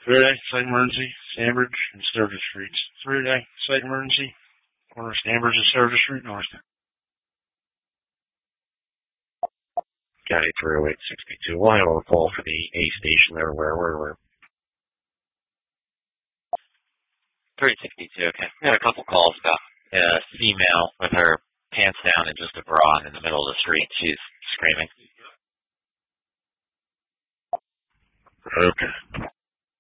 3-day, site emergency, Stanbridge and Sturgis Streets. 3-day, site emergency, corner of Stanbridge and Sturgis Street, North. County 30862. We'll handle a call for the A station there. Where? 362, okay. We had a couple calls about a female with her pants down and just a bra in the middle of the street. She's screaming. Okay.